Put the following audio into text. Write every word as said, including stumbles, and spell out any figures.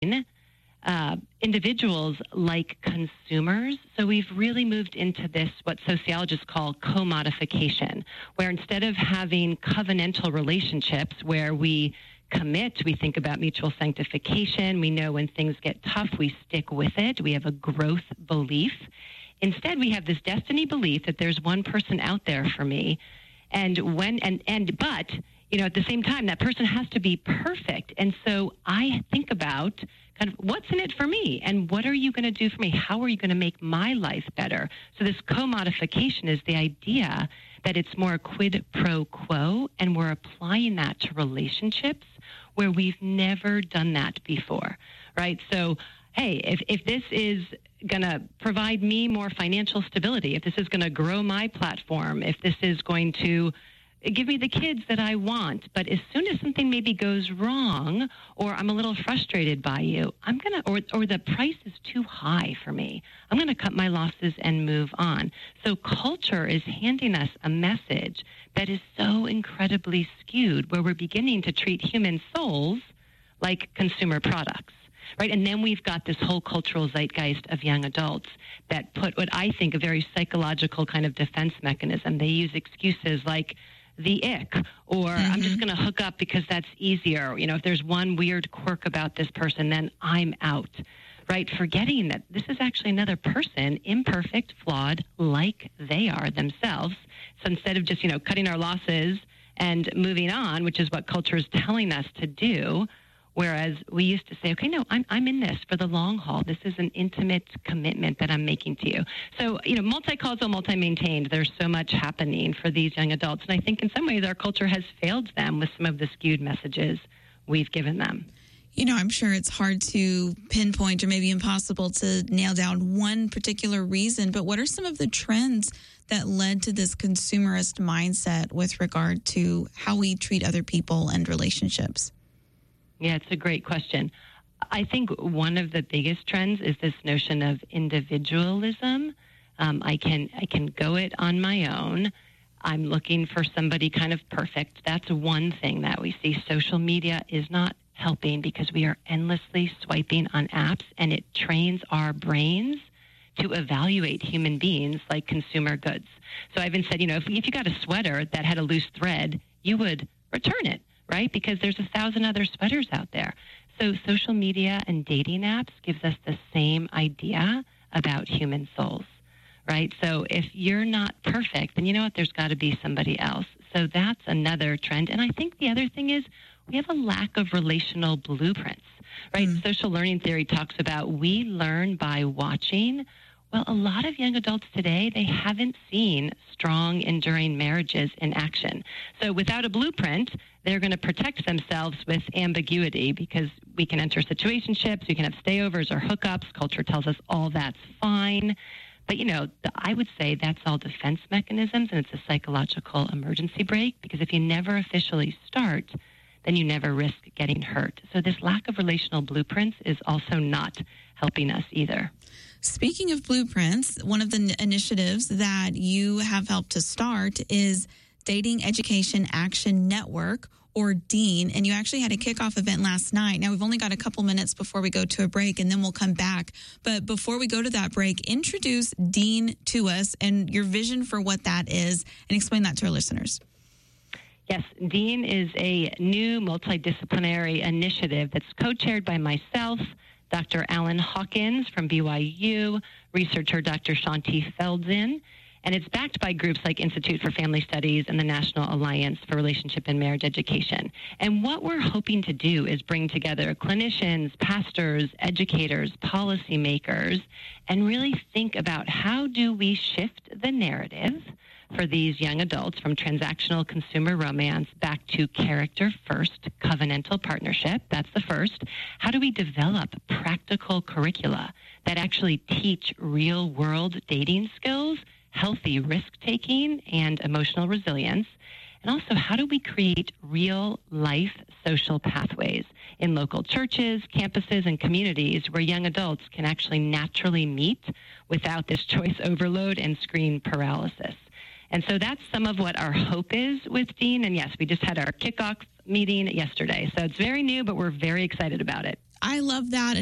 uh, individuals like consumers. So we've really moved into this, what sociologists call commodification, where instead of having covenantal relationships where we commit, we think about mutual sanctification, we know when things get tough, we stick with it, we have a growth belief. Instead, we have this destiny belief that there's one person out there for me. And when, and, and, but, you know, at the same time, that person has to be perfect. And so I think about kind of what's in it for me and what are you going to do for me? How are you going to make my life better? So this commodification is the idea that it's more quid pro quo, and we're applying that to relationships where we've never done that before, right? So, hey, if, if this is going to provide me more financial stability, if this is going to grow my platform, if this is going to give me the kids that I want, but as soon as something maybe goes wrong or I'm a little frustrated by you, I'm going to, or, or the price is too high for me, I'm going to cut my losses and move on. So culture is handing us a message that is so incredibly skewed, where we're beginning to treat human souls like consumer products. Right, and then we've got this whole cultural zeitgeist of young adults that put what I think a very psychological kind of defense mechanism. They use excuses like the ick, or mm-hmm. I'm just going to hook up because that's easier. You know, if there's one weird quirk about this person, then I'm out. Right, forgetting that this is actually another person, imperfect, flawed, like they are themselves. So instead of just, you know, cutting our losses and moving on, which is what culture is telling us to do, whereas we used to say, okay, no, I'm I'm in this for the long haul. This is an intimate commitment that I'm making to you. So, you know, multi-causal, multi-maintained, there's so much happening for these young adults. And I think in some ways our culture has failed them with some of the skewed messages we've given them. You know, I'm sure it's hard to pinpoint or maybe impossible to nail down one particular reason, but what are some of the trends that led to this consumerist mindset with regard to how we treat other people and relationships? Yeah, it's a great question. I think one of the biggest trends is this notion of individualism. Um, I can I can go it on my own. I'm looking for somebody kind of perfect. That's one thing that we see. Social media is not helping because we are endlessly swiping on apps, and it trains our brains to evaluate human beings like consumer goods. So I even said, you know, if, if you got a sweater that had a loose thread, you would return it, right? Because there's a thousand other sweaters out there. So social media and dating apps gives us the same idea about human souls, right? So if you're not perfect, then you know what? There's got to be somebody else. So that's another trend. And I think the other thing is we have a lack of relational blueprints, right? Mm. Social learning theory talks about we learn by watching. Well, a lot of young adults today, they haven't seen strong, enduring marriages in action. So without a blueprint, they're going to protect themselves with ambiguity because we can enter situationships, we can have stayovers or hookups. Culture tells us all that's fine. But, you know, the, I would say that's all defense mechanisms, and it's a psychological emergency brake, because if you never officially start, then you never risk getting hurt. So this lack of relational blueprints is also not helping us either. Speaking of blueprints, one of the initiatives that you have helped to start is Dating Education Action Network, or DEAN, and you actually had a kickoff event last night. Now, we've only got a couple minutes before we go to a break, and then we'll come back. But before we go to that break, introduce DEAN to us and your vision for what that is, and explain that to our listeners. Yes, DEAN is a new multidisciplinary initiative that's co-chaired by myself, Doctor Alan Hawkins from B Y U, researcher Doctor Shanti Feldin, and it's backed by groups like Institute for Family Studies and the National Alliance for Relationship and Marriage Education. And what we're hoping to do is bring together clinicians, pastors, educators, policymakers, and really think about how do we shift the narrative for these young adults from transactional consumer romance back to character-first covenantal partnership. That's the first. How do we develop practical curricula that actually teach real-world dating skills, healthy risk-taking, and emotional resilience? And also, how do we create real-life social pathways in local churches, campuses, and communities where young adults can actually naturally meet without this choice overload and screen paralysis? And so that's some of what our hope is with DEAN. And yes, we just had our kickoff meeting yesterday. So it's very new, but we're very excited about it. I love that.